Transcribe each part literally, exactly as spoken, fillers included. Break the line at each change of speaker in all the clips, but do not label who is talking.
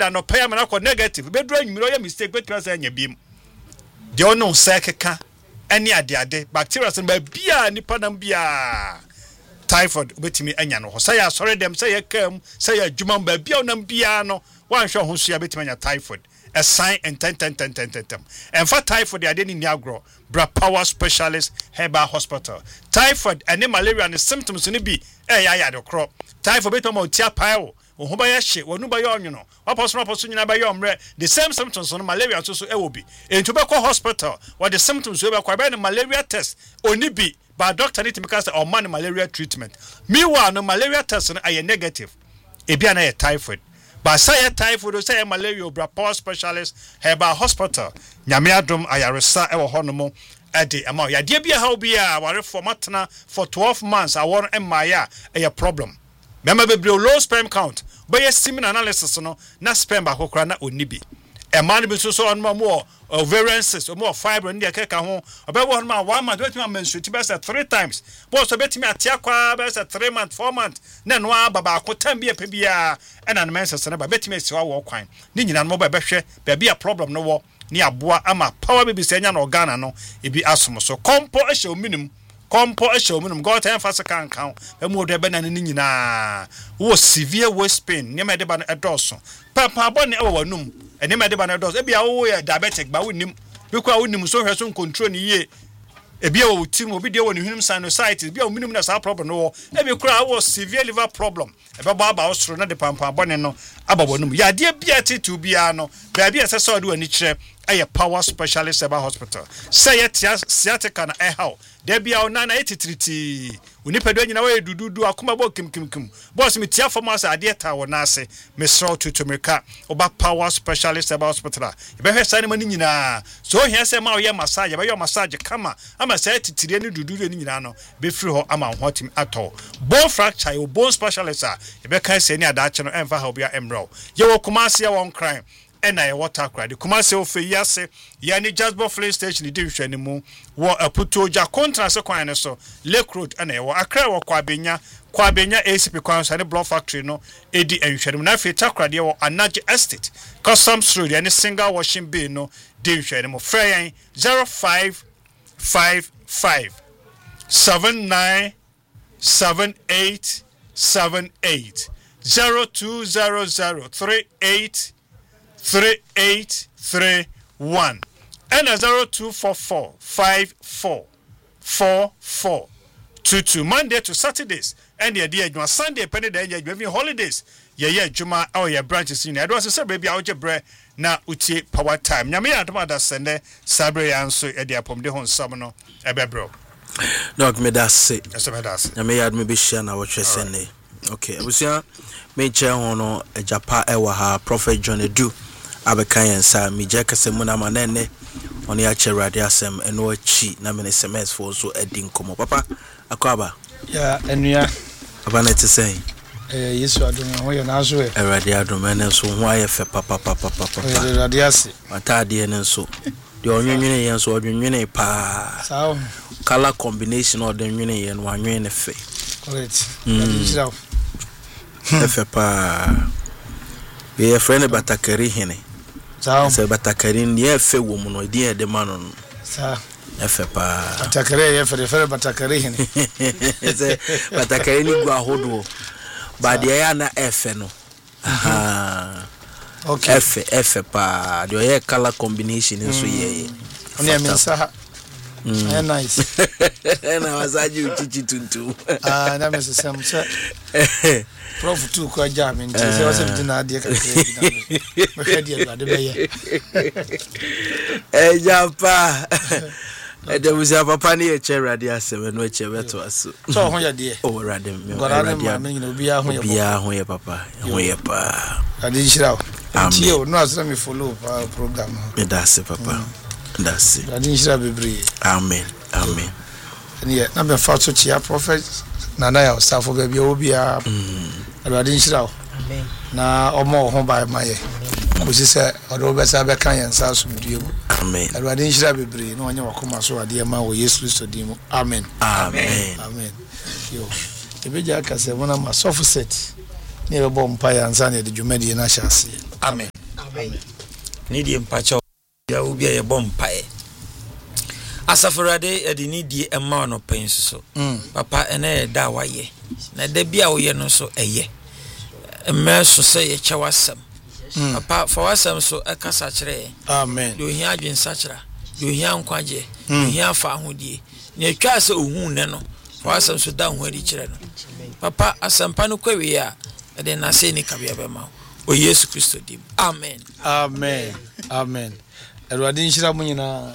da no pay am na ko negative be dro anwumiro ya mistake bet pass anya biem de ono sekeka ene ade ade bacteria sen ba bia nipa nam bia typhoid obetimi anya no say ya sore dem say ya kam say ya djuma ba bia onam bia no wan hwe ho so ya betimi anya typhoid a sign and ten ten ten ten ten and for typhoid ade ni agro bra power specialist herbal hospital typhoid and malaria and symptoms ni bi eh ya ya de kro typhoid betimi o tia pae wo ba ya hye wonu ba ya onwono waposo waposo nyina ba ya omre the same symptoms on malaria so so e wo bi ento be ko hospital what the symptoms we be kwa be malaria test oni bi but doctor need to make us or man malaria treatment meanwhile no malaria test no are negative e bia na typhoid but say typhoid or say malaria bra power specialist herbal hospital nyame adom ayaresa e wo hono mo ade ama ya de bia how bia ware formatna for twelve months I want em ya a problem remember be low sperm count but yes semen analysis no na sperm ba kokra na onibi e man be so so on more ovarian cyst or more fiber ndi akeka ho obewo ho ma one month wetimi menstruate be say three times but so betimi atia kwa be say three months four months na no ababa akotam bia pe bia e na menses na ba betimi asiwa wo kwan ni nyina no ba behwe be bia problem no wo ni aboa ama power baby say nya no Ghana no ebi asom so kompo e hye ominum kompo e hye ominum go ten fast kan kan e mu de be na ni nyina wo severe waist pain ni me de ba no edoso papa bone e wo wanum ene me de ba no edoso e bia wo ye diabetic ba wonim bikwa wonim so hwe so control ni ye e bia wo tim obi de wo ni hwinum sinusitis bia ominum na sa problem no e bi kura wo severe liver problem e be ba aba osoro na de papa bone no ababonum ya de bia titu bia no ba bia se so de wani kire a power specialist about hospital say it sciatica na eh how there be our nana eighty-three unipedo nyina we dududu akoma bo kim kim kim boss me tia for mas ade ta wona ase me so to meka oba power specialist about hospital e be hwe sane mani nyina so hia se ma ye massage be ye massage kama ama say titire ni dududu ni nyina no be free ho ama ho tim ato bone fracture o bone specialist e be kan se ni adache no emfa ha obia emro ye wo kumase won crime ena ye water cry Kumasi ofe yase yani Jasper Flay station di hwani mu wo aputo ja contrast kwan ne so Lake Road ena ye wo Accra wo kwa benya kwa benya A C P kwan so ne block factory no edi enhwani mu na fe takra de wo Anaje Estate Customs Road yani single washing bay no di hwani mu frey zero five five five seven nine seven eight seven eight zero two zero zero three eight three eight three one and a zero two four four five four four four two two Monday to Saturdays and the idea you Sunday penny day you having holidays yeah yeah juma or your branches in I say baby out your bread na uti power time nyame adoma da sende sabre yanso e dia pom de hon sam no ebebro
dog me da say
yes me da say
nyame yad me be share na watch sende okay abusia me che hono ejapa e wa ha Prophet John Edu abekan yensa mi je kase mu na manene oni a cherade asem eno achi na me S M S for so edi nkomo papa akwaba
ya enua
papa na te say
eh Yesu adom ho ye na so e
erade adom ene so ho aye fe papa papa papa
erade ase
matade ene so de onwunwene yen so onwunwene pa
sao
color combination of the nwene yen no anwene fe
correct mm.
Efe pa ye friend batakari hene
sao
se batakari ni efe wo mu no di e de mano no
sa
efe pa
batakari ye fe fe batakari hene
se batakari ni gwa hodo ba de ya na efe no aha okay efe efe pa de ye color combination so ye
oni amensa
Mm.
Yeah, nice.
Na wazaji uchichi tuntu.
Ah, na mese semse. Prof tu kwa jam nti se wase bitina ade ka kire bi na. Me hedi e ade beye.
Eh japa. E de musa papa ni e cherade asem no e chebeto aso.
So ho ye de.
O rade me.
Gorade ma me nyina obi a ho ye.
Obi a ho ye papa. Ho ye pa.
Ade shira.
Amen.
Yo no asra me follow pa program.
Me da se papa. That's it. Amen. Amen.
And yet, number four to Chia Prophet Nana, our staff of baby Obia. Amen. Na Omo home by my which is a Robert Abakan and South Mudio.
Amen.
I didn't shall be brave. No one will come so a dear man will yes to demo. Amen.
Amen.
Amen. Yo, the Bijaka said one of my soft set near a bomb pie and Sunny the Jumedi and I shall see.
amen amen ni die mpacha ya obi ye bompae asaforade e de ni die emma no pen so papa ene da waye na da bia wo ye no so eye emme so se ye chewasem papa for wasem so ekasa kire
amen
do hia adwen sachira do hia nkwaje do hia fa ahodie ne atwa se ohun ne no for wasem so da ho adi kire no papa asampa no kwawe a e de na se ni kabia be ma o Yesu Kristo dim amen
amen amen erwade nshira mu nyina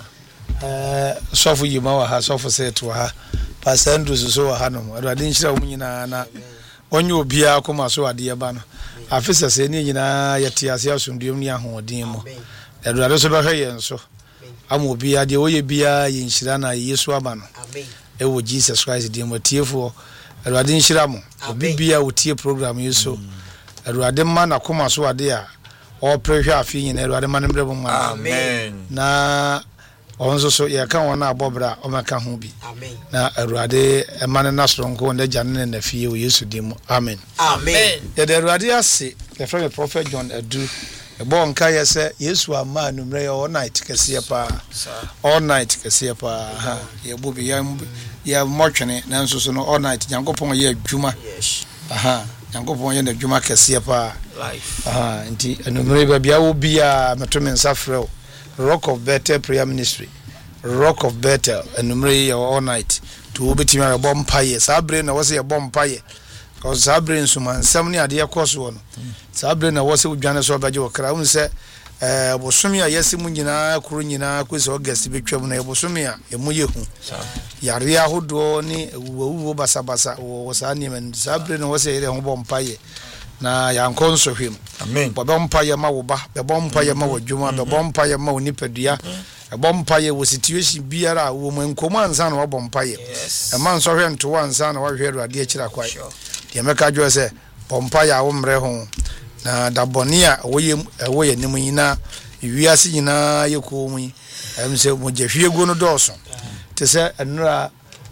eh sofo yima wa ha sofo set wa ha pastor Andrew so wa ha no erwade nshira mu nyina na onye obia koma so ade ba no afisa se ni nyina yete ase asundum ni ahodin mu erwade so ba hwe yen so ama obia de oye bia ye nshira na Yesu aba no amen e wo Jesus Christ dim motiefo erwade nshira mu obi bia wotie program yeso erwade ma na koma so ade a o prehwe afi nyina erwade ma nembre mu
amen
na onzo so ye kan wona abobra o maka ho bi amen na erwade emane na stronko nda janne na fie o Yesu dim amen
amen
ye de erwade ase the friend prophet John Edu e bon ka ye se Yesu ama numre ye all night kese pa all night kese pa ha ye bobi ya ya motwene na nso so no all night Nyankopon ye adwuma yes aha Nyankopon ye na adwuma kese pa
life
aha nti numre ba bia wo bia metome nsafrɛ Rock of Bethel Prayer Ministry Rock of Bethel enumere all night to obetimi a bomb paye sabre na wose ye bomb paye cause sabre nsuma nsam ne ade yakoso wo no sabre na wose udwane so baje wo kra unse eh bosumi a yesi mu nyina kuru nyina kwese August betwam na bosumi a emu yehu yare ahodo ni wuwu basabasa wo sani men sabre na wose ye ho bomb paye na yankonso hwem
amen
bo bompa ye ma wo ba be bompa ye ma wo dwuma be bompa ye ma wo nipadua e bompa ye wo situation biara wo mo enkomo ansa na wo bompa ye e man so hwe nto ansa na wo hwe ruade akira kwai de meka dwo se bompa ya wo mre ho na dabonia wo ye wo ye nim nyina wiase nyina ye ko mu em se mo je hwe go no doso te se enura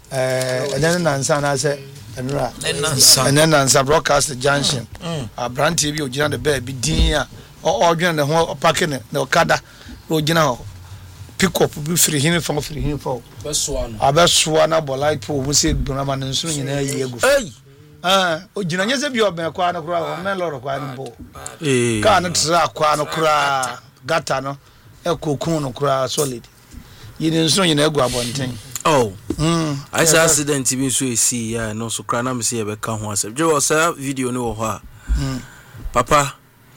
eh enen na ansa na se enura enena nsa broadcast junction abranti bi ogina de ba bi din a o odwena ne ho opake ne na okada ogina ho pick up bi free hin from free hin for besoa no abesoa na bolai po mu se gbona ne nso nyina yi egu eh ah ogina nyeze bi oben kwa na kura o men loro kwa no bo eh ka na tra kwa no kura gata no e kokun no kura solid yini nso nyina egu abonten
oh mm I say accident bi so esi ya no so kra na me se e be ka ho asem je wo say video ni wo ho a mm papa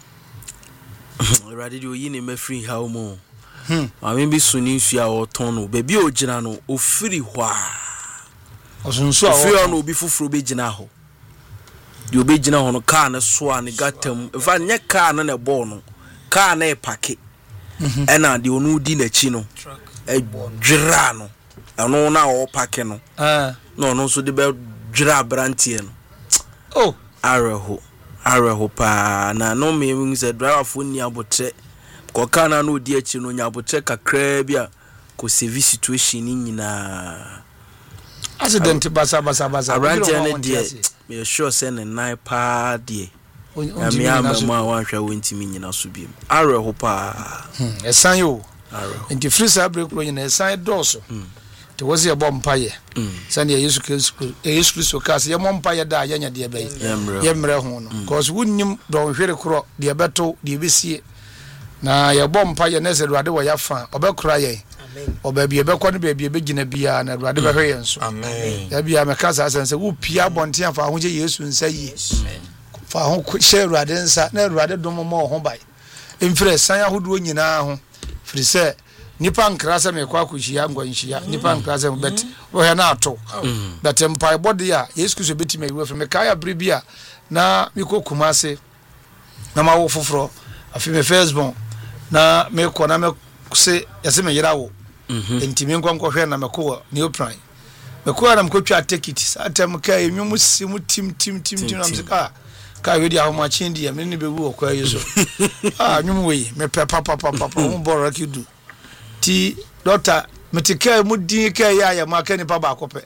radio yi ni me free how mo hm ma me bi suni nsu a wo ton no be bi o gina no o free hwa
osunsu a wo
free on obi fufuro be gina ho di obi gina ho no car na so a ne gatam in fact nye car na na ball no car na e pake mhm e na de onu di na chi no e dwira no ano na o pake no ah no no so de be dwira brantie no
oh
areho areho pa na no me ngi se driver fo ni abotre ko kana no di achi no nya abotre kakra bia ko save situation ni nyina
accident basa basa basa
brantie ne die me sure say na nine pa die ya me ama wan hwa wontimi nyina so biem areho pa
hmm esan yo areho nti free sabre kro nyina esan doso te was ye bom paye sane Yesu Kristo Yesu Kristo ka se ye bom paye da yanya de be ye mre ho no cause wunnim don hwere kro de beto de besie na ye bom paye na se ruade wo ya fa obekura ye oba bia be kwa ne bia bia be gina bia na ruade be hwe ye nso amen ya bia me ka sa sense wo pia bonte afa ho je Yesu nsa yi fa ho hye ruade nsa na ruade dom mo ho bai emfre san ahodo nyina ho firi se nipa nkrasa me kwa kuhia ngwanhia nipa nkrasa bet wo he na ato bet empai body a Yesu Kristo beti me we me kaya bribia na mi ko kumase na ma wo foforo afi me Facebook na me ko na me se yase me yira wo enti me nkwa nkwa hwe na me ko new prime me ko na me ko twa ticket satem ka enwum sim tim tim tim tim na me ka ka we dia ho ma chindi ya me ni be wu okwa Yesu ah nwum we me papa papa papa mo boro kidu ti doctor metike mu din ka ya ya ma ka ni pa ba kope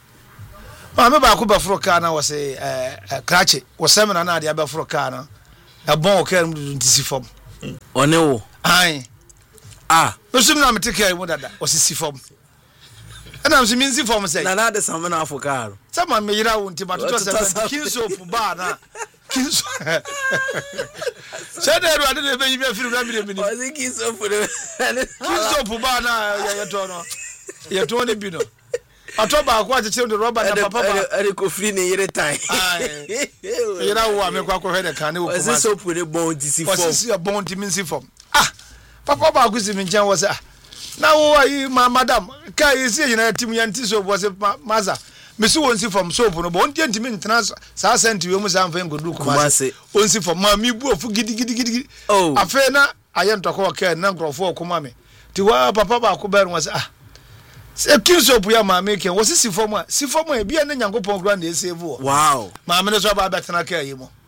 ma me ba ko ba fro ka na wo se eh krache wo semina na dia ba fro ka na e bon o ka mu dun tisi fom
one wo
ai
ah
osum na meteke mu dada osisi fom ana msi minsi fom say
na na de samana afokaro
sama me yira wo ntima to say kinso fu ba na kinso say da ru ade de be yi afiri na mi de mini
o kinso fu de
kinso fu ba na ya to no ya to ne bi no ato ba ko ache de rubber na papa ba
ere ko free ne yire tai
yira wo amekwa ko hede kan ne wo kuma
o so fu de bon disi fom
o si bon ti minsi fom ah papa ba ko si mi nchen wo say na wo ayi ma madam ka yesi yina tim yanti so bo se maza mesi wonsi from soap no bo onti ntimi ntena sa senti we mu sa mfa ngodu kuma se onsi from ma mi bu ofu gidi gidi gidi afa na aye ntoko ka na nkrofo kuma me ti wa papa ba ko beru wa se ah se kin soap ya ma me ken wo si si from a si from a bia na nyankopon kura na esave wo
wow
ma me so ba betena ka yi mo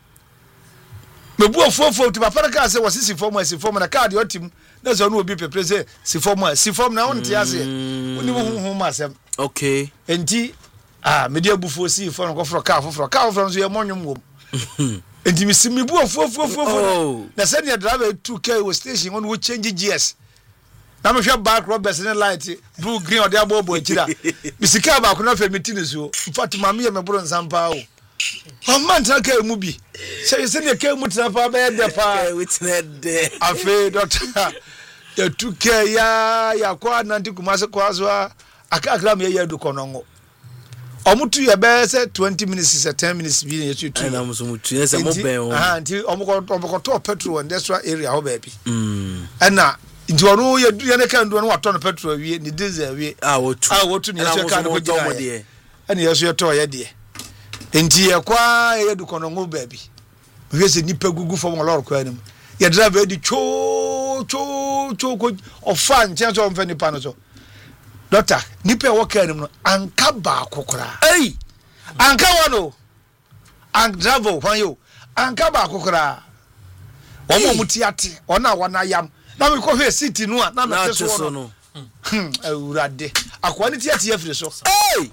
me bu ofu ofu ti papa ka se wo si si from a si from na ka de otim na so no obi pepre se si form a si form na won ti ase oni wo hu ma asem
okay
enti ah me dia bufuo si form ko fro ka fro ka fro so ye monwom wom enti mi simi bu ofu ofu ofu na se ne driver two K wo station won wo change G S na me hwe back robbers ne light blue green ode abobo akira mi sika ba ko na fa mitini so mfati ma me ye me bro nsampa o o man tra ka mu bi se se ne ka mu tra pa ba de pa
witness
afi doctor ya tuke ya ya kwa nanti kumase kwa so aka akra me ya du konongo omutu ya be se twenty minutes se ten minutes bi ya tutu
na muso mutu ya se mo ben o
ah nti omko omko to petrol industrial area ho ba bi mm ana nti onu ya ya ne kan do no wato no petrol wie ni diesel wie
ah wotu
ah wotu ni ya kan ko gina de ana ya so ya to ya de nti ya kwa ya du konongo ba bi wie se nipa gugu fo mo lor kwa anim ya driver di cho cho cho ko ofan chen so mfa nipa no so doctor nipa wo ka anim no anka ba kokora ei anka wono an driver hwan yo anka ba kokora o mo muti ate ona wana yam na me ko hwe city no a na me te so no hm awurade akwa ni tiate ya firi so ei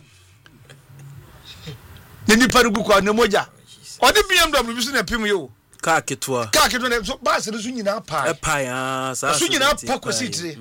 ni nipa rugu kwa ne moja odi B M W bi so na pim yo
ka ketwa
ka ketwa ne so ba se so nyina pa
e pa ya sa
so nyina pa ko sitire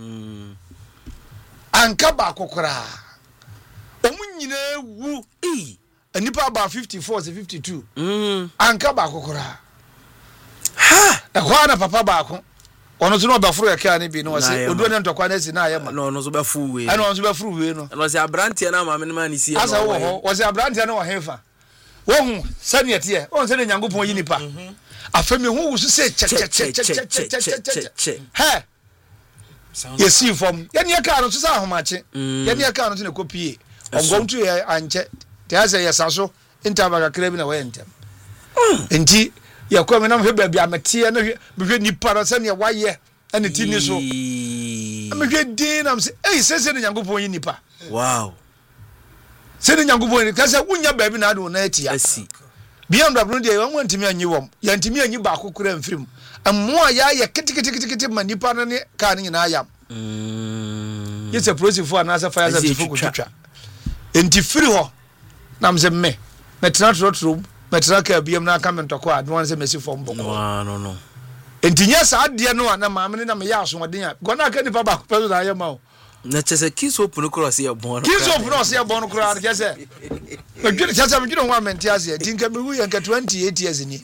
anka ba kokora omu nyina wu eh anipa ba fifty-four to fifty-two mm anka ba kokora ha e kwa na papa ba ko ono so no ba furu ya ka ne bi no se odu ne ntokwa na si na aye ma
no no so ba fu we
ana ono so ba furu we no
no se abrante na ma me ma ni si
e asa wo ho wo se abrante na wo hefa wo hu sani etie on se ne nyankopon yi nipa afemi hu wusu se che che che che che che he yesi form yani ya ka no so sa ahomache yani ya ka no so ne kopie ogom tu ya anche te asa ya saso intaba ka na we ntem enti ya kwa me na hwe ba bia metie na hwe nipa no se ne waye ene ti ni so me hwe din na se eh se se ne nyankopon yi nipa
wow
se ne nyankopon ka se wunya ba bi na ado na atia
asi
B M W de wan wantimi anyi wom ya ntimi anyi ba kokora mfirim ammo ya ya kitikitikitikiti manipa no ne ka ne nyina ayam mm yese processfo anasa fire service fo kutwa enti firi ho na mse me metra trotro metra ka B M na ka mentoko a no se mesi fo mboko
no no no
enti nya sa ade no na maame na me ya aso oden ya gona ka nipa ba ko peso na ayam o
na chese kiso puno kro se ya bon
kiso puno se ya bon kro ar chese me gbe chese me gbe ho amenti ase tinka me hu ya nka twenty-eight years ni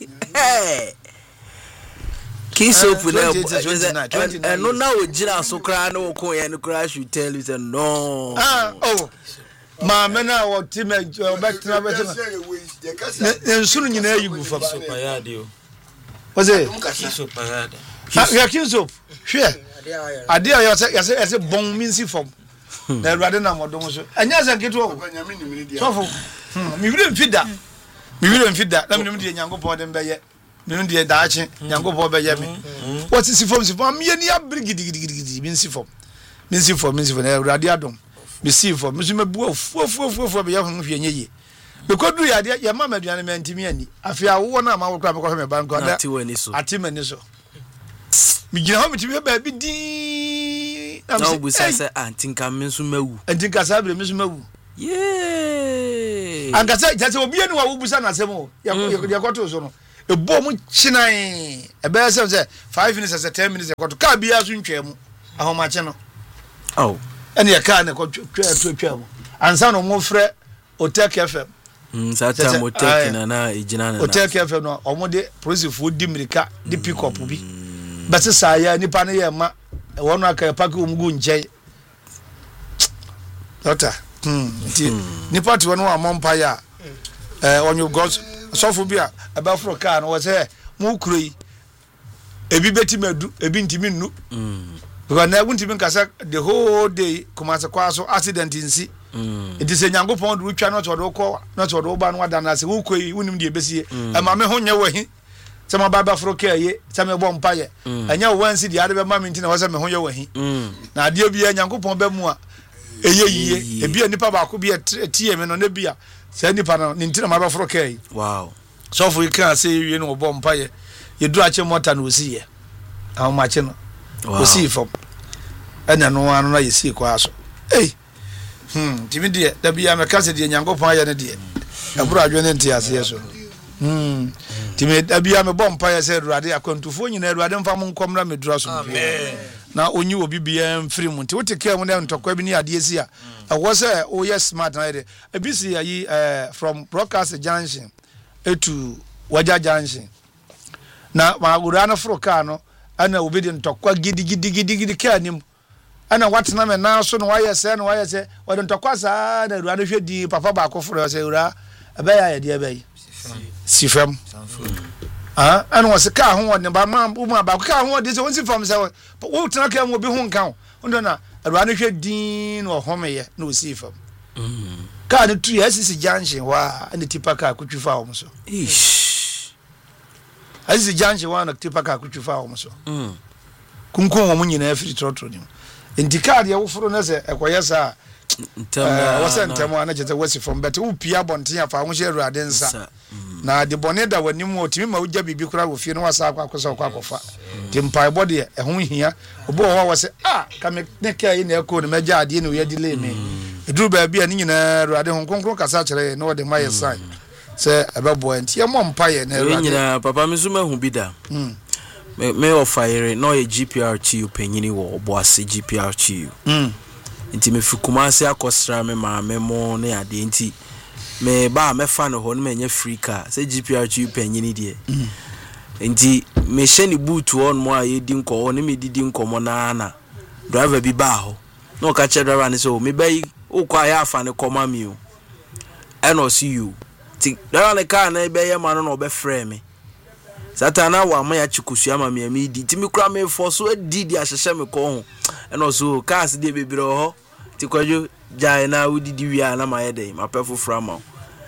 kiso puno e no na o gira so kra na o ko ya no kra should tell you say no
ah oh ma me na o ti me o betra betra ne sunu nyina ayigu fa
so payade o
oze
kiso payade
ya kiso hwe ade ya ya se ya se bon minsi fom na ruade na modom so anya za nketo so fo mi wire mfida mi wire mfida na mi de nyankopon de mbeye mi de daache nyankopon beye mi what is fom si fom mi ni abri gidi gidi gidi minsi fom minsi fom minsi fom na ruade adom mi si fom mi so mebu fu fu fu fu be ya hu hwe nyeye be kodu ya de ya mama aduane me ntimi ani afia wo na ma wo kra me ko me ban ko da atimani so mi gina ho mi ti ba bi din
na obu say say antinka me nso mawu
antinka sa bre me nso mawu
yeah
anka say jase obi enu wa wo busa na sem o ya ya kwato so no e bo mu chinan e be say say five minutes as ten minutes e ko to ka bia so ntwa mu ahoma che no
oh
ene e ka ne ko twa twa twa mu ansa no mo frɛ Otek F M
mm sata Otek na na ejina na
Otek F M no omo de police fo di mirika di pick up bi bese sa ya nipa ne ye ma wono aka pack omgu nje Doctor hmm nipa ti wono amompa ya eh onyo god sofo bia aba fro car no say mu kuroi ebi beti madu ebi ntimi nnu mm because na ntimi nkasa the whole day kuma se kwa so accident nsi mm it is a nyankopon do twa no to do ko no to do ba no wada na se wo koi wonim de besie e ma me ho nya wahi se ma baba fro car ye se me bo mpa ye anya wo wansi de ade be ma me ntina wo se me ho nya wahi na ade bia nyankopon ba mu a eye yiye ebi anipa ba ko bia tie me no na bia se nipa no ntina ma ba fro car yi
wow
so for you can say you know bo mpa ye you do ache mota no si ye how much no we see from anya no anu na yesi kwa so eh hmm timi de da bia me kase de nyankopon aye ne de aburo adwo ne ntia se so hmm timi da bia me bo mpa ye se ruade akwantufo nyina ruade mfa mo nkomra me dura so amen na onyi obi bia mfiri mu nti wote kia mu na ntokwa bi ni ade esi a wo se o yes smart na de ebisi ayi eh from broadcast junction etu waja junction na magura na fro car no ana obedi ntokwa gidi gidi gidi gidi ka nim ana watena me na so no waye se no waye se wode ntokwa sa na ruwa no hwedi papa ba ko fro se ura abaya ya de abayi sifam ah ana wose ka ho wode ba ma bu ma ba ka ho wode se won sifam se wo tena ka mo bi ho nkan ndo na ruwa no hwedi no homeye na osifam mm ka ne tu yesi junction wa ani tipa ka kutwifa wo so
ish
Azi janje wana tipa ka kutwifa wo so mm kunkun wo munyina afiri trotro ni indicard ya wofuro na se ekoyesa ntama wose ntama na jete wasi from but wo pia bonten afa ho hye ruade nsa na de boneda wanim otimi ma wugya bibi kura wo fie no wasa akwa akosa akwa akofa ti mpai body e ho hia obo ho wose ah ka me ne kai na eko ne meja ade ne wo ya delay me eduru ba bia ni nyina ruade ho konkro kasa kire na wo de maye sign se ababo enti ye mom paye na ruade
nyina papa me so mahu bida mm me me ofire no ye G P R T U penyini wo oboase G P R T U mm enti me fikumase akosra me ma me mo na ade enti me ba me fa no ho no me nya free car se G P R T U penyini de mm enti me sheni boot on mo aye di nko ho ne me didi nko mo na na driver bi ba ho no ka che driver ne so me bai o kwa ya fa ne koma mi o eno see you ti driver ne car na be ye ma no no be frame me satana wa ma ya chikusua ma me mi di ti mi kura me for so di di ahehye me ko ho eno so cars de bebere ho ti kwajo jai na wudi di wi na ma ye dey ma pefo frama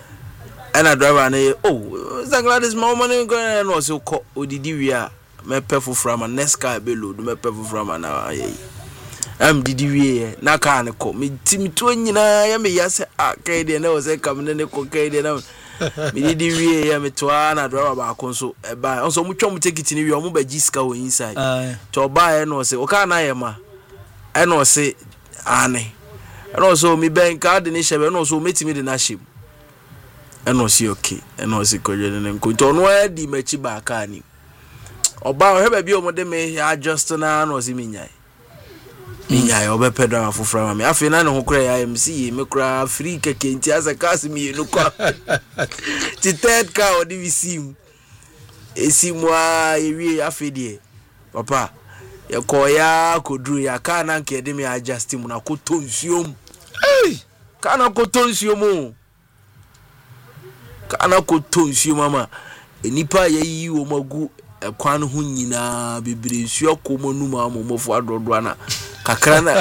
ena driver na oh Zagladys ma money go eno so ko odidi wi a me pefo frama next car be load me pefo frama na ye am didi wi na car ne ko mi ti mi to nyina ya me ya se akai de na o se kam ne ko kai de na mi didi wi ya me to na driver ba ko so e ba on so mu twom ticket ni wi o mu ba jiska wo inside to ba e no se o ka na ye ma e no se ane e no so mi ben ka de ni shebe no so metimi de na shim e no si okay e no si ko je ne ko to no e di machi ba ka ni oba o hebe bi o mo de me ya adjust na no si mi nyai mi nyai o be pedal afofra ma me afi na ne ho kura ya M C me kura free keke nti asa cars mi no kwa ti third car o di visim esi mwa ewie afi die papa ya ko ya kodru ya ka na nke de me adjust mu na ko tonsuom eh ka na ko tonsuom ka na ko tonsuom mama enipa ya yi wo magu ekwan ho nyina bebere nsuo ko monu ma momofo adodo na kakra na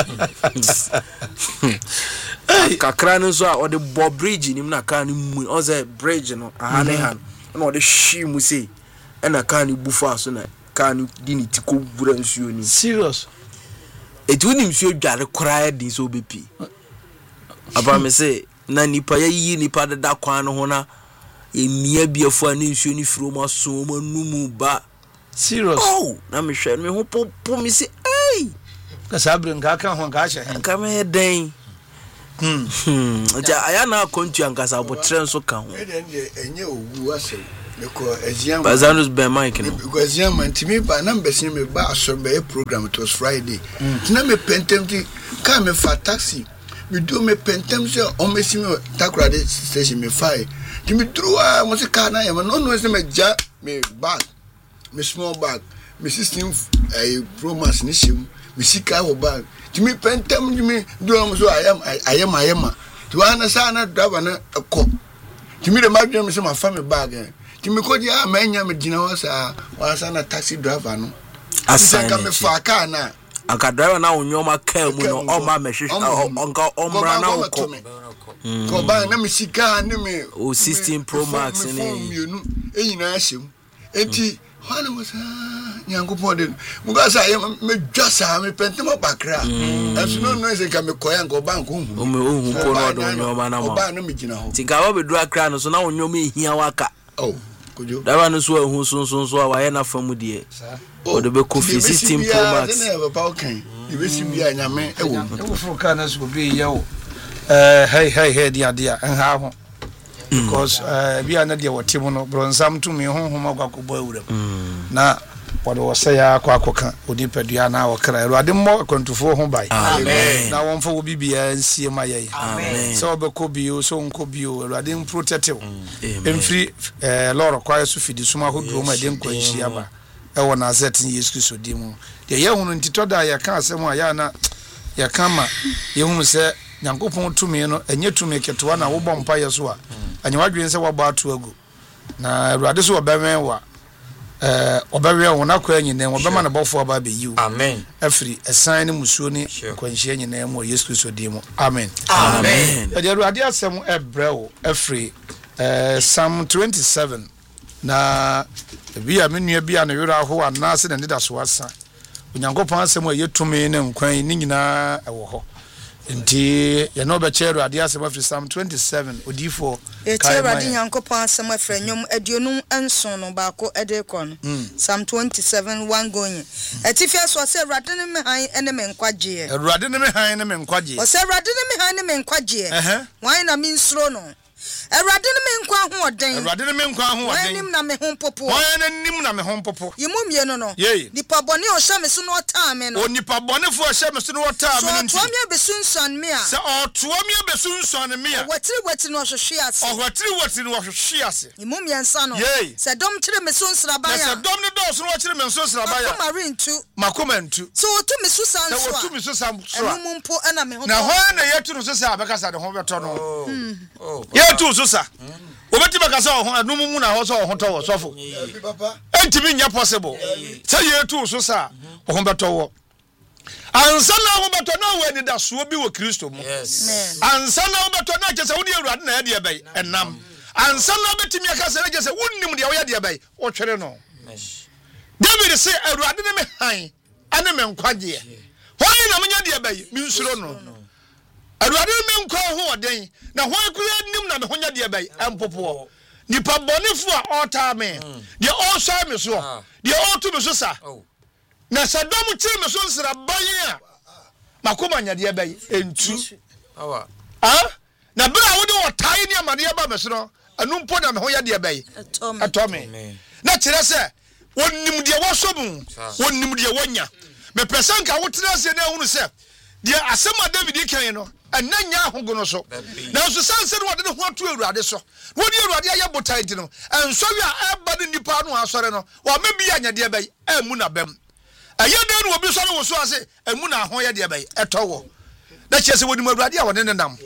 kakra no so a o de bo bridge ni na ka ni mu o ze bridge no aha ne han na o de hwi mu sei e na ka ni bufa so na ka ni di ni tiko bura nsuo ni
serious
etu ni nsuo dware kra di so bepi aba me se na nipa ya yi nipa de da kwan no ho na emia biafo ani nsuo ni firo ma so ma numu ba
serious
oh na me hwe me ho popo mi se ei
ka sabre nka ka ho nka hye
nka me den hmm ja aya na kontu anka sa botre nso ka ho
enye owu ase because Eziam
Bazanus be Mike no
because Eziam and Timmy ba na mbesi me ba so be program. It was Friday na me pentem ti ka me fa taxi me do me pentem se o me si me takrade station me fai Timmy drew a mo se ka na e no no se me ja me bag me small bag me system eh promise ni shim me sika wo bag Timmy pentem me do am so I am I am I am to ana sa na driver na ko Timmy the madam me say my family bag Timmy ko dia ma nya me gina wa sa wa sa na taxi driver no asa ka me fa car na
aka driver na onyoma car mu no o ma me hwehwe onka omra na ko ko
ba na me sika ne me
o sixteen Pro Max ni
enyina ahyem enti hwana mo sa nyankopon de mo ga sa me dwasa me pentema bakra enso no no se ka me koya nko bank hu
o me hu po no do onyoma na mo
ba na me gina ho
tinka wo be do akra no so na onyoma ehia waka
oh kojo
driver no so hu so so so wa ye na famu de o de be ko sixteen Pro Max
ne ba pa okan e be si bia nyame e wo
e wo fro ka na so bi ye wo eh hey hey hey dia dia en ha ho because eh bia na dia wotim no bronsam to me honhom agwakobo awuram na wode wo se ya akwa akoka odipadua na wo kra ero ade mo kwantufo ho bai
amen
na won fa wo bibia nsie ma ye
amen
so be ko bio so nko bio ero ade protective emfiri eh loro kwa so fidi suma hodro ma de nkwanshi aba e wo na zetin Yesu Kristo di mu de ye hunu ntito da ya ka asem a ya na ya kama ye hunu se nyankopon tumi no enye tumi ketewa na wo bom pa ye so a anya wadwen se wo ba ato agu na ero so obewen wa eh obewe wona kwa nyine obema na bofo aba be yiu
amen
afri esan ne musuo ni kwanhia nyine mo Yesu Kristo di mu amen
amen
e de ruade asem ebreo afri eh Psalm twenty-seven na bia menua bia na wera ho anase na ndida so asa onyankopon asem a yetumi ne nkwan ni nyina ewo ho nti ye no be chero ade asem afri Psalm twenty-seven odifo
e chero ade nyankopon asem afri nyom aduonum enson no baako ede kon Psalm twenty-seven one going etifia so se rade ne me han ene me nkwaje
rade ne me han ene me nkwaje
o se rade ne me han ene me nkwaje wan na me nsuro no Erade ne me nkwa ho oden
Erade ne me nkwa ho oden
nim na me ho popo
wan nim na me ho popo
yimumie no no nipa bone o hye me so no ota me no
o nipa bone fu o hye me so no ota me no
so to me besunsan me a
se o to me besunsan me a
watiri watiri no hwehwe ase
o watiri watiri no hwehwe ase
yimumie nsa no se dom kire me so nsraba ya
se dom ne do so no kire me so nsraba ya
makoma rentu
makoma ntu
so o to me susan so
o to me susan so
a mumpo na me ho
na ho na yeturu so sa abekasa de ho beto no yetu so sa obeti bakasa ho anum mu na ho so ho to wo sofo
papa
entimi nya possible say yetu so sa ho beto wo ansa na ho beto na wo ani da so bi wo Kristo mu ansa na ho beto na kese wo di awurade na de bai enam ansa na betimi akasa na kese wonnim de wo ya de bai wo twere no David say awurade ne me han ane me nkwaje ho ni na menya de bai mi nsuro no awurade me nkwa ho oden na ho akura nim na me honya de bai empopo nipa bonifu a ota me de o so me so de o to me so sa na sadom kire me so nsra baye a makoma nya de bai entu
awa
ah na bra wo de otai ni amade ba me so no anu mpo na me honya de bai atome na kire se wonnim de wo so bu wonnim de wonya me person ka wo tira se na hunu se de asema David kan no ananya ahogo no so na so sanse no wode ho ato awurade so wodi awurade aye botai di no enso wi a eba ni nipa no asore no wa mebi anya de bai emu na bem aye de no obi so no wo so ase emu na ho ye de bai etowo na chese wodi mu awurade a wode ne nam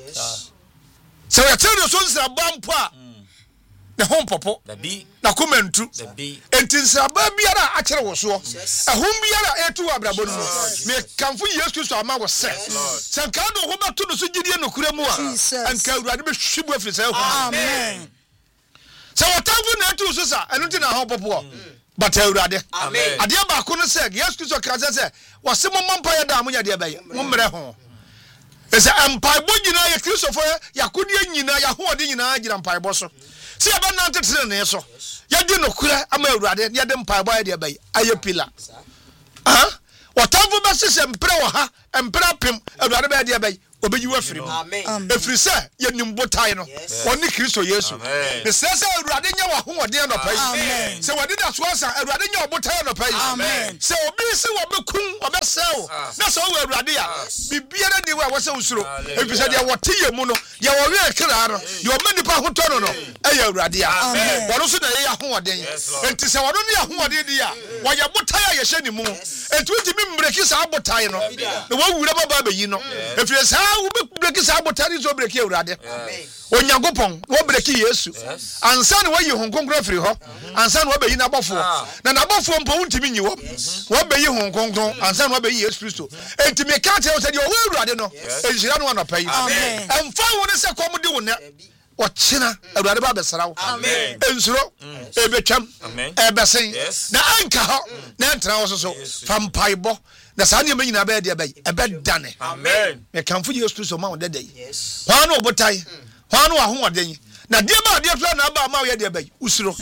se we tell so nsra bampo a na hom popo na komentu entinsra ba biara a kire wo so ehom biara etu abrabo no me kamfu Yesu Kristo ama wo se se ka do ho bato no so gidie no kura mu a anka awurade be hwibu afiri se ho amen se wotamfu na etu so sa enu ti na ho popo but awurade amen ade ba ko no se Yesu Kristo ka se wo se mo mompa ya da mo nya de ba yi mo mre ho ese empai bo nyina ye Kristo fo yakodi nyina ya ho ode nyina agira empai bo so si aba na tetere ne so ya di no kura ama awurade ya de mpa ba ya de bai aye pila ah watamfo ba sese mpre wo ha mpre pem awurade ba ya de bai obeyi wa firi mu efiri sɛ ye nimbotae no oni Kristo Yesu me sɛ sɛ awurade nya wa hoɔden no pai sɛ wade da so asa awurade nya obotae no pai sɛ obi se wo bekum obɛsɛw na sɛ wo awurade a bibiara de wa wɔsɛ usuro efiri sɛ de wɔte ye mu no ye wo we kra no ye o manipa hotɔ no no ɛyɛ awurade a wɔno so na ye hoɔden enti sɛ wɔno ne hoɔden di a wɔyɛ botae a ye hyɛ ni mu enti wo timi mbreki sa botae no na wo wura baba beyi no efiri sɛ wo breki sa botae so breki awurade Onyagopon wo breki Yesu ansa na wayi honkonkro firi hɔ ansa na wabeyi na bɔfo na na bɔfo mpo wuntimi nyi wo wabeyi honkonkro ansa na wabeyi Yesu Kristo enti me ka te wo sɛ de wo awurade no enhyira no anopai emfa wo ne sɛ kom de wo ne wɔkyena awurade ba bɛsra wo ensuro ebetwam ebɛsen na anka hɔ na entra wo so fa mpaibɔ na saa ne nyina ba de bɛyi ɛbɛdane amen me kanfo Yesu Kristo ma wo dede hɔ na obotai hɔ na ahoɔden na de ba de fla na ba ma wo de bɛyi usuro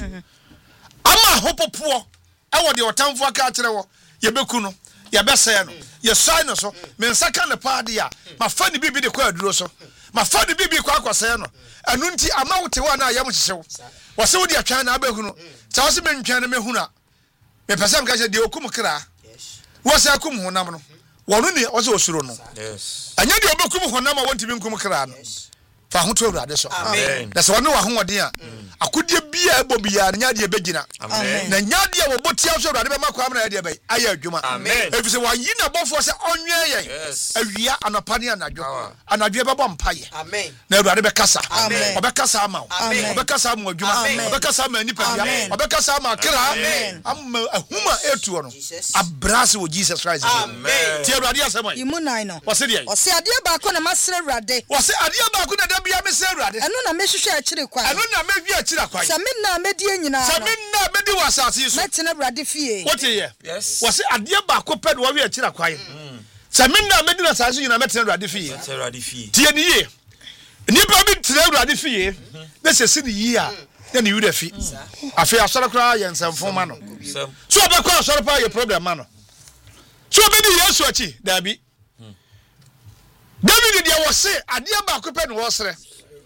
ama hopopo ɛwɔ de otamfo aka kyerɛ wo yebeku no yɛbɛsɛ no yɛsai no so me nsaka ne paade a ma fa ne bibi de kɔ aduro so ma fa ne bibi kɔ akɔsɛ no ɛno nti ama wo te wa na ayam hyehyew wɔ sɛ wo de atwan na abahu no sɛ wo se me ntwan na mehu na me pɛsɛ mka sɛ de okum kra wo sɛ akum honam no wɔno ne wo sɛ osuro no anya de obekum honam a wontimi nkum kra no fa ho to awurade so amen na sɛ wɔne wa hoɔden a akodie bia ɛbɔ bia nya de begina na nya de wo botia so awurade bɛma kwa amna de bɛyi ayɛ adwuma amen efi sɛ wayi na bɔfo sɛ ɔnwɛ yɛn awia anɔpa ne anadwo anadwo bɛbɔ mpaye amen na awurade bɛkasa amen ɔbɛkasa ama wo ɔbɛkasa ama adwuma ɔbɛkasa ama nipa bia ɔbɛkasa ama kra ama ahuma etuo no abrase wo Jesus Christ amen ti awurade asɛm yi
imu nine no
wɔse de
wɔse ade baako na masere awurade
wɔse ade baako na bia me sɛ awurade
ɛno na mehwehwɛ akyire kwa
ɛno na mehwehwɛ akyire kwa
sɛ me na medie nyina
sɛ me na medi wɔ asase so
mɛtena awurade fie
wote yɛ wɔse adeɛ baako pɛ de wɔwe akyire kwa sɛ me na medi na asase nyina mɛtena awurade fie tie ne yie nipa bi tena awurade fie na sɛ si ne yie a na ne wura fi afei asɔre kora yɛ nsɛmfo ma no so ɔbɛkɔ asɔre pa yɛ problem ma no so ɔbɛdi Yesu akyi daabi David dia wo se ade ba ko pɛ no wo sere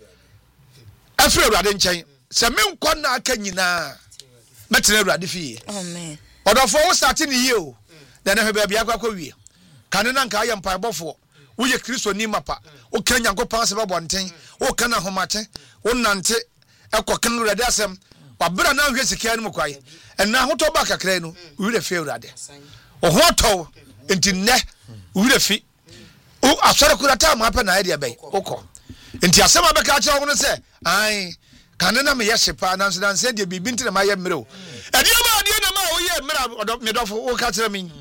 afre awurade nkyɛn sɛ me nkɔ na aka nyina mɛtena awurade fie amen ɔdɔfo wo start ne yie o na na hwɛ bia akɔ wie kane na nka ayɛ mpaebɔfo wo yɛ Kristo ni mapa wo ka Nyankopɔn asɛm abɔnten wo ka na homate wo nante ɛkɔ kan awurade asɛm wabra na hwɛ sikia no mkwae ɛna hotɔ ba kakra no wo wura fie awurade wo hotɔ enti nnɛ wo wura fie o asɔre kura ta ma pa na ide bɛyi okɔ enti asɛm abɛka kyerɛ wo no sɛ ai kane na me yɛ hyepa na nso na nse de bibi nti na ma yɛ mmerɛ o ɛde ba ade na ma wo yɛ mmerɛ me dɔfo wo ka kyerɛ me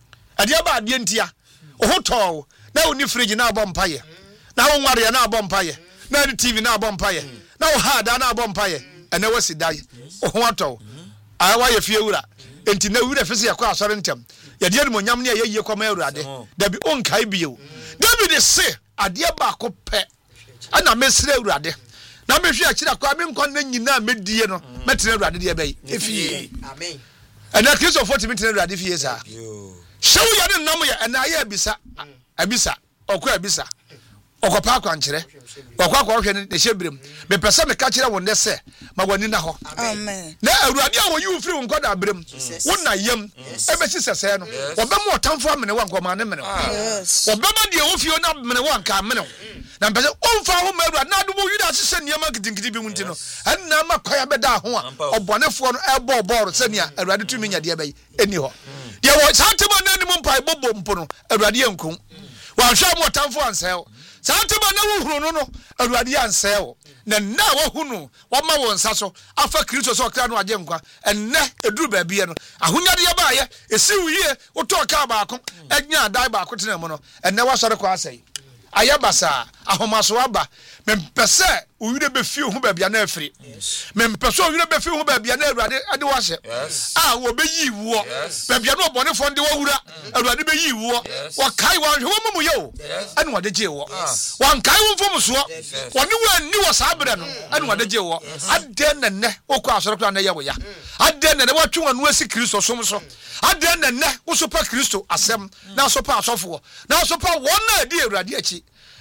ɛde ba ade ntia o hotɔ na wo ni fridge na abɔ mpaye na wo nware na abɔ mpaye na ni T V na abɔ mpaye na wo ha da na abɔ mpaye ɛna wasi dai o ho atɔ ai wa yɛ fie wura enti na wura fisi yakɔ asɔre ntem yɛde yɛ mo nyam ne yɛ yie kɔma awurade da bi onkai bio David se adeɛ baako pɛ ana mesre awurade na mehwe akyira kwa me nkɔ na nyina medie no metena awurade de bɛyi efie amen ana Kristo fo timi tena awurade fie sa hyew yɛ ne nam yɛ ana yɛ abisa abisa ɔkɔ abisa ɔkɔpa akwa nkyerɛ ɔkɔ akwa hwɛ ne hyɛ birem me pɛsɛ me ka kyerɛ wo ne sɛ ma wani na hɔ amen na awurade a wɔyi wo firi wo nkɔ da birem wo na yam ɛbɛsi sɛsɛ no wɔbɛma ɔtamfo amene wa nkɔma ne mene wɔbɛma deɛ wo fie na mene wa nka mene na mpɛsɛ ɔmfa ho ma awurade na ado mo yuda hyehyɛ nneɛma nkidinkidi bi mu nti no ɛnna ma kwaya bɛda ho a ɔbɔnefoɔ no ɛbɔ bɔɔro sɛnea awurade tumi nya deɛ bɛyi ɛni hɔ deɛ wɔ saa tema na anim mpae bɔbɔ mpo no awurade yɛnkum wɔanhwɛ mo ɔtamfo ansɛe Santema na wo huru no no awurade ansɛ wo na na wo hunu wo ma wo nsa so afa Kristo so kra no agye nkwa enne eduru ba bia no ahonyade ya ba ye esi wiye wo to ka ba ko enya adai ba ko tena mu no enne wa sɔre kwa asɛe ayabasa ahomaso aba mempɛsɛ uyire be fi ho ba bia na afiri mempɛsɛ uyire be fi ho ba bia na awurade ade wo hye a wo be yi wo ba bia no obonefo nde wo wura awurade be yi wo wo kai wo hwe wo mumu ye o ane wo de gye wo wan kai wo mfom so woni wo ani wo sabre no ane wo de gye wo ade nenne wo kɔ asɔre kra na ye wo ya ade nenne wo twe wonu asi Kristo som so ade nenne wo so pa Kristo asɛm na so pa asɔfo na so pa won na adi awurade akyi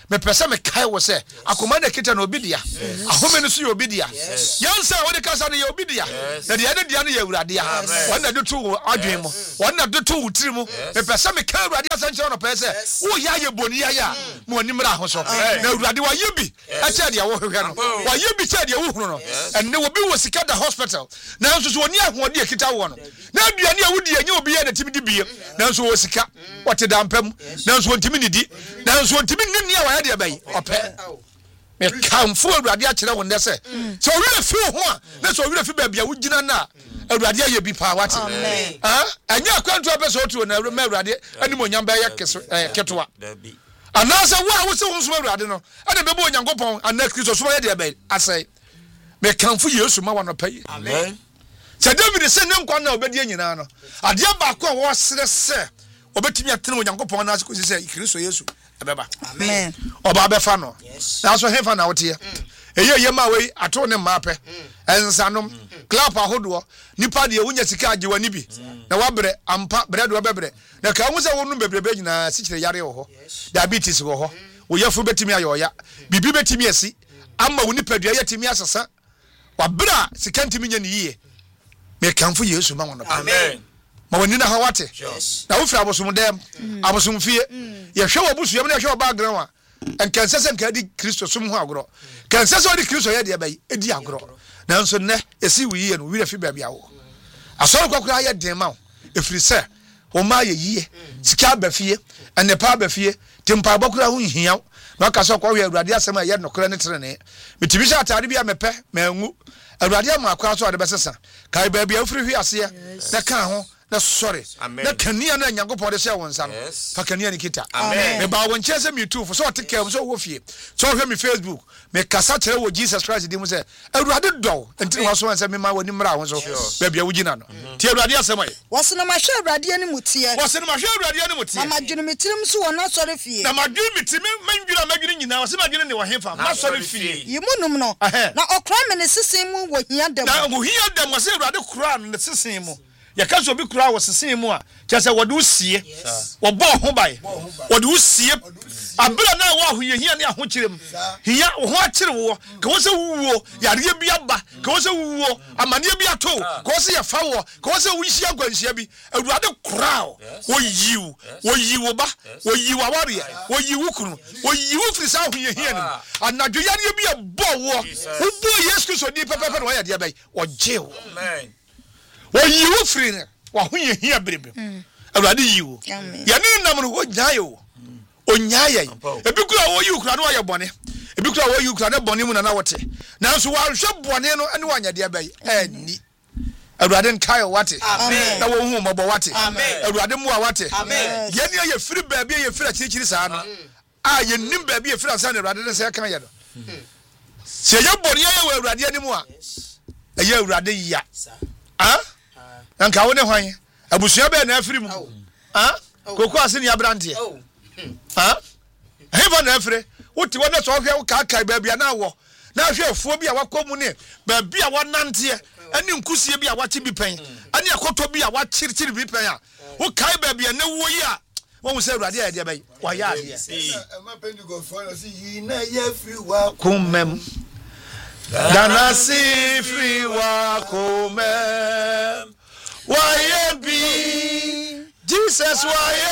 me pese me kai wo se akoma na kita na obidia ahome no so ye obidia yansa wo de kasa na ye obidia na de ade dia na ye awurade ya wona de to adwen mo wona de to wutiri mo me pese me kai awurade asanche no pese wo ya ye boni ya ya mo nimra ho so na awurade wa ye bi a che de wo hwehwe no wa ye bi che de wo hunu no enne wo bi wo sika da hospital na nso so oni ahode kita wo no na aduane a wodi enye obi ye na timi di bie na nso wo sika wote da mpam na nso ntimi ni di na nso ntimi ni ya wa ya de bai ope me kamfo awurade a kire wo ndese so wi fi ho a na so wi fi ba bia wo gina na awurade aye bi pa wate ah anya akwantu abeso otu na awurade anim onyam ba ya ketoa anasa wa wo se wo so awurade no ade bebo onyankopon ana Kristo so ya de bai asai me kamfo Yesu ma wono pai amen se David se ne nkwa na obedi nyina no ade ba ko wo sere se obetimi atene onyankopon na asiko se Kristo Yesu ebeba
amen
oba befa no na so hefa na wote eye ye ma we ato ne mape ensanom clap ahodo nipa de wonya sika age wani bi na wabre ampa bread wo bebre na ka hu se wonu bebrebe nyina sikire yare wo ho diabetes wo ho wo yefu betimi ayoya bibi betimi asi amma wo nipa dua yetimi asesa wabra sika ntimi nya ne yie me kamfo Yesu ma wono amen ma woni na hawate na wo fira abosum dem abosum fie ye hwe wo busu ye na hwe wo background a enkansese nka di Kristo sum ho agoro kansese odi Kristo ye de bai edi agoro na nso ne esi wi ye no wi refi ba bia wo asoro kwakura ye den ma efiri se wo ma ye yie sika ba fie ene pa ba fie timpa bakura ho hia na ka so kwa we awurade asem a ye nokora ne trene mitimi sha atade bia mepe mangu awurade ma akwa so ade besesa kai ba bia ofiri hwi ase na ka ho na sorry na kania na nyankopon de se wonsa no fa kania ni kita me ba won chese me tu so take care so wo fie so hwe me Facebook me kasa kere wo Jesus Christ di mu se awurade do enti ho so wansa me ma woni mra ho so ba bia wo gina no ti awurade asemaye
wose na ma hwe awurade ani mutie
wose na ma hwe awurade ani mutie
na ma dwene metirim so wona sorry fie
na ma dwene metimi mandwira madwene nyina wose ma dwene ne wo hefa ma sorry fie
yimunum no na okra me ne sesen mu wo hia dem
na wo hia dem wose awurade kura ne sesen mu ya kaso bi kura wo sesen mu a kyase wode usie wo bo ho bai wode usie abira na wo ahu yehia ne aho kirem hia wo ho akire wo ka wo se wuwo yare bi aba ka wo se wuwo amane bi ato ka wo se ya fa wo ka wo se wuhia agwanhia bi awurade kura wo yiwu wo yiwu ba wo yiwu aware wo yiwu kunu wo yiwu frisa ahu yehia ne anadwo yare bi abo wo wo bo Yesu Kristo di pepepe no ya de bai wo jewo amen wo yiwu free ne wa ho ye hia brebe awurade yiwu ya ne nam no wo nyayo onyaye ebi kura wo yiwu kura no wa ye bone ebi kura wo yiwu kura ne bone mu na na wote nanso wa hwe bone no ene wanya de bai ani awurade nkai wate na wo hu mobɔ wate awurade mu wate ye ne ye free baabi ye free akirikiri saa no a ye nim baabi ye free saa na awurade ne se kan ye do se ye bone ye wo awurade ani mu a ye awurade ya ah nka wo ne hwan abusua be na afiri mu ah koko ase ni abrante ah heaven na afire wuti wona so hwe ka kai ba bia na wo na hwe afuo bi a wakomu ne ba bia wonante ani nkusie bi a wachi bi pen ani akoto bi a wachirchiri bi pen a wo kai ba bia na wo yi a wo mu se awurade ya de bai wa ya de e ma pendigo fo no si yi na ya free wa kumem dana si free wa kumem why be Jesus why